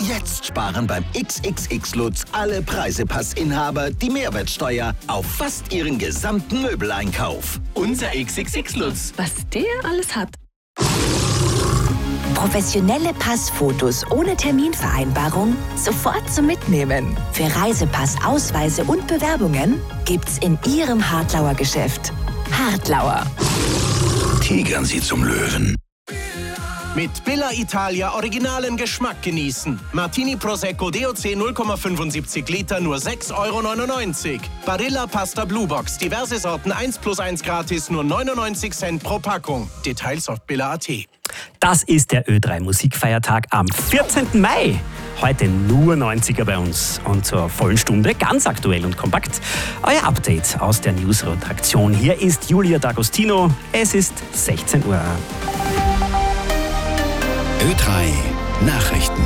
Jetzt sparen beim XXX-Lutz alle Preisepassinhaber die Mehrwertsteuer auf fast ihren gesamten Möbeleinkauf. Unser XXX-Lutz. Was der alles hat. Professionelle Passfotos ohne Terminvereinbarung sofort zum Mitnehmen. Für Reisepass, Ausweise und Bewerbungen gibt's in Ihrem Hartlauer Geschäft. Hartlauer. Tigern Sie zum Löwen. Mit Billa Italia originalen Geschmack genießen. Martini Prosecco DOC 0,75 Liter nur 6,99 €. Barilla Pasta Blue Box, diverse Sorten 1+1 gratis, nur 99 Cent pro Packung. Details auf billa.at. Das ist der Ö3 Musikfeiertag am 14. Mai. Heute nur 90er bei uns und zur vollen Stunde ganz aktuell und kompakt. Euer Update aus der News-Redaktion. Hier ist Julia D'Agostino. Es ist 16 Uhr. Ö3 Nachrichten.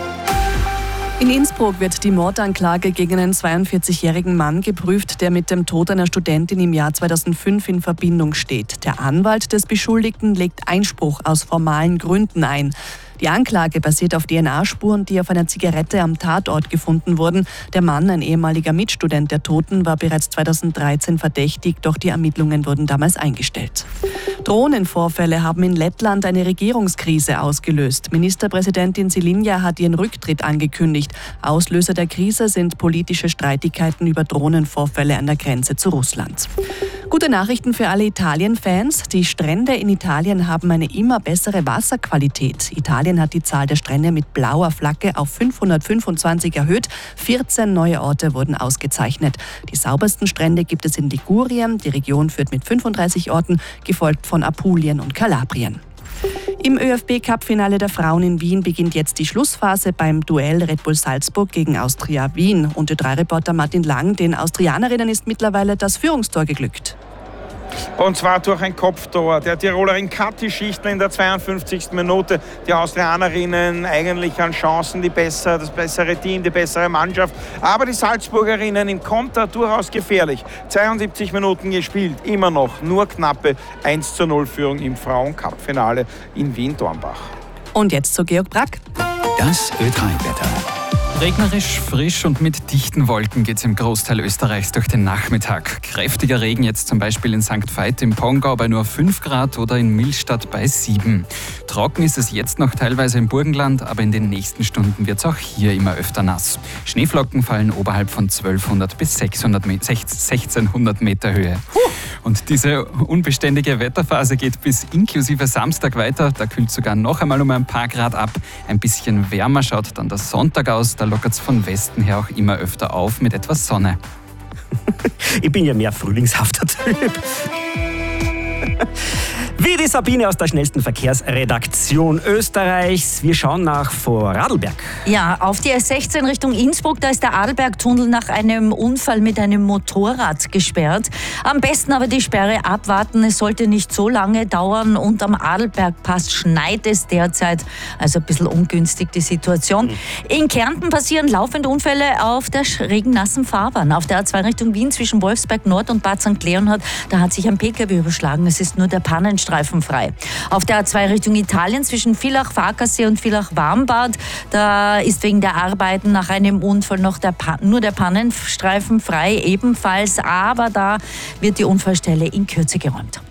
In Innsbruck wird die Mordanklage gegen einen 42-jährigen Mann geprüft, der mit dem Tod einer Studentin im Jahr 2005 in Verbindung steht. Der Anwalt des Beschuldigten legt Einspruch aus formalen Gründen ein. Die Anklage basiert auf DNA-Spuren, die auf einer Zigarette am Tatort gefunden wurden. Der Mann, ein ehemaliger Mitstudent der Toten, war bereits 2013 verdächtig, doch die Ermittlungen wurden damals eingestellt. Drohnenvorfälle haben in Lettland eine Regierungskrise ausgelöst. Ministerpräsidentin Silinja hat ihren Rücktritt angekündigt. Auslöser der Krise sind politische Streitigkeiten über Drohnenvorfälle an der Grenze zu Russland. Gute Nachrichten für alle Italien-Fans. Die Strände in Italien haben eine immer bessere Wasserqualität. Italien hat die Zahl der Strände mit blauer Flagge auf 525 erhöht. 14 neue Orte wurden ausgezeichnet. Die saubersten Strände gibt es in Ligurien. Die Region führt mit 35 Orten, gefolgt von Apulien und Kalabrien. Im ÖFB-Cup-Finale der Frauen in Wien beginnt jetzt die Schlussphase beim Duell Red Bull Salzburg gegen Austria Wien. Und Ö3-Reporter Martin Lang, den Austrianerinnen ist mittlerweile das Führungstor geglückt. Und zwar durch ein Kopftor. Der Tirolerin Kathi Schichtler in der 52. Minute. Die Austrianerinnen eigentlich an Chancen, das bessere Team, die bessere Mannschaft. Aber die Salzburgerinnen im Konter durchaus gefährlich. 72 Minuten gespielt, immer noch nur knappe 1:0 im Frauen-Cup-Finale in Wien-Dornbach. Und jetzt zu Georg Brack. Das Ö3-Wetter. Regnerisch, frisch und mit dichten Wolken geht es im Großteil Österreichs durch den Nachmittag. Kräftiger Regen jetzt zum Beispiel in St. Veit im Pongau bei nur 5 Grad oder in Millstatt bei 7. Trocken ist es jetzt noch teilweise im Burgenland, aber in den nächsten Stunden wird es auch hier immer öfter nass. Schneeflocken fallen oberhalb von 1200 bis 1600 Meter Höhe. Und diese unbeständige Wetterphase geht bis inklusive Samstag weiter. Da kühlt sogar noch einmal um ein paar Grad ab. Ein bisschen wärmer schaut dann der Sonntag aus. Da lockert es von Westen her auch immer öfter auf mit etwas Sonne. Ich bin ja mehr frühlingshafter Typ. Wie die Sabine aus der schnellsten Verkehrsredaktion Österreichs. Wir schauen nach Vorarlberg. Ja, auf die S16 Richtung Innsbruck, da ist der Arlbergtunnel nach einem Unfall mit einem Motorrad gesperrt. Am besten aber die Sperre abwarten, es sollte nicht so lange dauern und am Arlbergpass schneit es derzeit, also ein bisschen ungünstig die Situation. In Kärnten passieren laufende Unfälle auf der regennassen Fahrbahn. Auf der A2 Richtung Wien zwischen Wolfsberg Nord und Bad St. Leonhard, da hat sich ein PKW überschlagen, es ist nur der Pannenstreifen frei. Auf der A2 Richtung Italien zwischen Villach-Farkasee und Villach-Warmbad, da ist wegen der Arbeiten nach einem Unfall noch nur der Pannenstreifen frei ebenfalls, aber da wird die Unfallstelle in Kürze geräumt.